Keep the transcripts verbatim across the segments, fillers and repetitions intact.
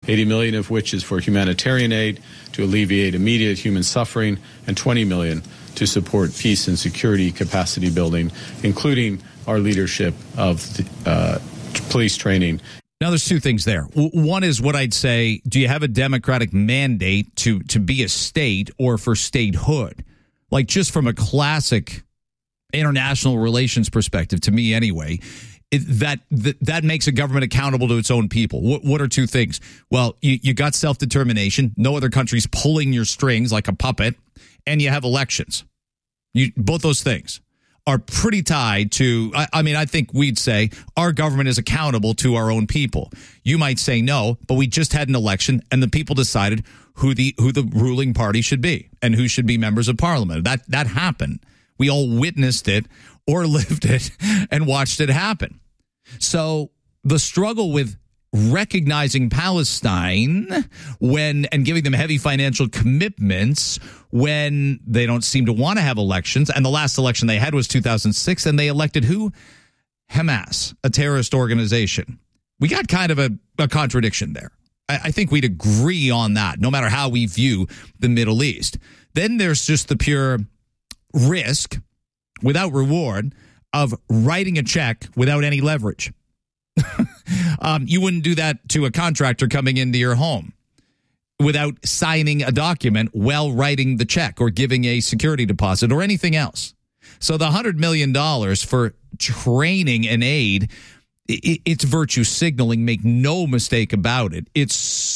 eighty million dollars of which is for humanitarian aid to alleviate immediate human suffering, and twenty million dollars to support peace and security capacity building, including our leadership of the, uh, police training. Now, there's two things there. One is what I'd say, do you have a democratic mandate to, to be a state or for statehood? Like, just from a classic international relations perspective, to me anyway, it, that, that that makes a government accountable to its own people. What, what are two things? Well, you, you got self-determination. No other country's pulling your strings like a puppet. And you have elections. You, both those things are pretty tied to, I, I mean, I think we'd say our government is accountable to our own people. You might say no, but we just had an election and the people decided who the who the ruling party should be and who should be members of parliament. That that happened. We all witnessed it or lived it and watched it happen. So the struggle with recognizing Palestine when and giving them heavy financial commitments when they don't seem to want to have elections. And the last election they had was two thousand six, and they elected who? Hamas, a terrorist organization. We got kind of a, a contradiction there. I, I think we'd agree on that, no matter how we view the Middle East. Then there's just the pure risk without reward of writing a check without any leverage. um, you wouldn't do that to a contractor coming into your home without signing a document while writing the check or giving a security deposit or anything else. So the one hundred million dollars for training and aid, it, it's virtue signaling. Make no mistake about it. It's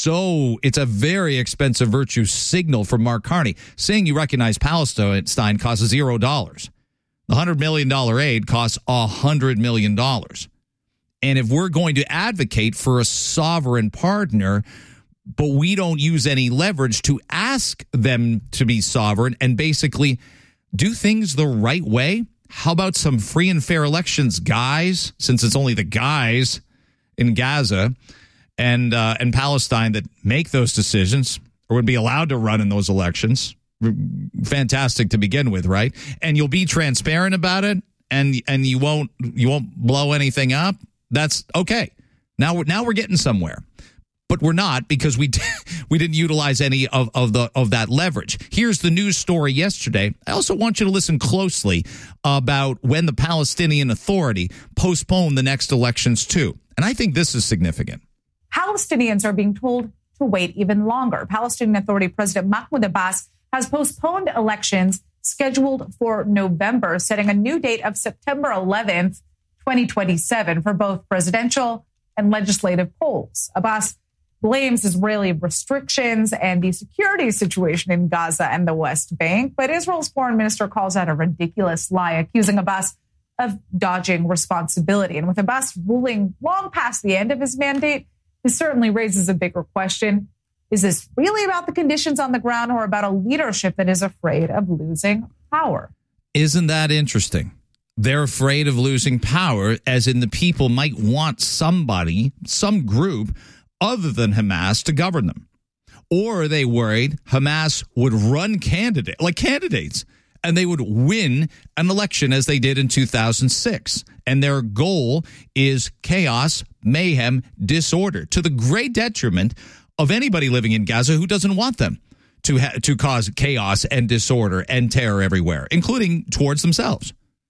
so it's a very expensive virtue signal for Mark Carney. Saying you recognize Palestine costs zero dollars. The one hundred million dollars aid costs one hundred million dollars. And if we're going to advocate for a sovereign partner, but we don't use any leverage to ask them to be sovereign and basically do things the right way, how about some free and fair elections, guys, since it's only the guys in Gaza and uh, and Palestine that make those decisions or would be allowed to run in those elections. Fantastic to begin with, right? And you'll be transparent about it, and and you won't you won't blow anything up. That's okay. Now we're now we're getting somewhere, but we're not because we we didn't utilize any of, of the of that leverage. Here's the news story yesterday. I also want you to listen closely about when the Palestinian Authority postponed the next elections too, and I think this is significant. Palestinians are being told to wait even longer. Palestinian Authority President Mahmoud Abbas has postponed elections scheduled for November, setting a new date of September eleventh. twenty twenty-seven for both presidential and legislative polls. Abbas blames Israeli restrictions and the security situation in Gaza and the West Bank, but Israel's foreign minister calls that a ridiculous lie, accusing Abbas of dodging responsibility. And with Abbas ruling long past the end of his mandate, this certainly raises a bigger question. Is this really about the conditions on the ground or about a leadership that is afraid of losing power? Isn't that interesting? They're afraid of losing power, as in the people might want somebody, some group other than Hamas to govern them. Or are they worried Hamas would run candidate like candidates and they would win an election as they did in two thousand six. And their goal is chaos, mayhem, disorder, to the great detriment of anybody living in Gaza who doesn't want them to ha- to cause chaos and disorder and terror everywhere, including towards themselves.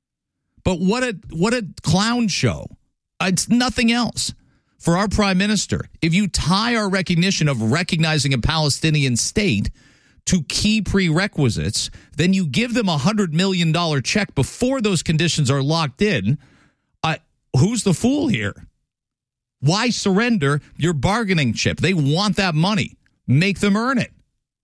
But what a what a clown show. It's nothing else. For our prime minister, if you tie our recognition of recognizing a Palestinian state to key prerequisites, then you give them a one hundred million dollars check before those conditions are locked in. Uh, who's the fool here? Why surrender your bargaining chip? They want that money. Make them earn it.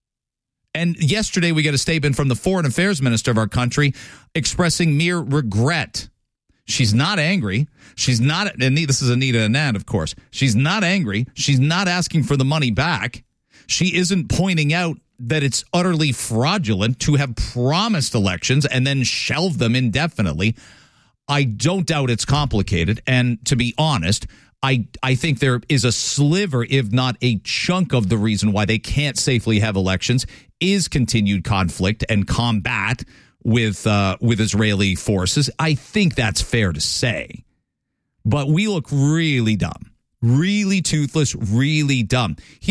And yesterday we got a statement from the foreign affairs minister of our country expressing mere regret. She's not angry. She's not, and this is Anita Anand, of course. She's not angry. She's not asking for the money back. She isn't pointing out that it's utterly fraudulent to have promised elections and then shelve them indefinitely. I don't doubt it's complicated. And to be honest, I, I think there is a sliver, if not a chunk of the reason why they can't safely have elections is continued conflict and combat with uh, with Israeli forces. I think that's fair to say. But we look really dumb, really toothless, really dumb.